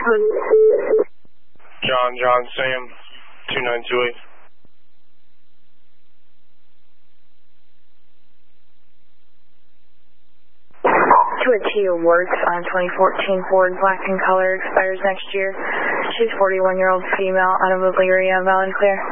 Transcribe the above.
John, Sam, 2928. To a T Awards on 2014 Ford Black in color, expires next year. She's 41-year-old female, automobile area, valid clear.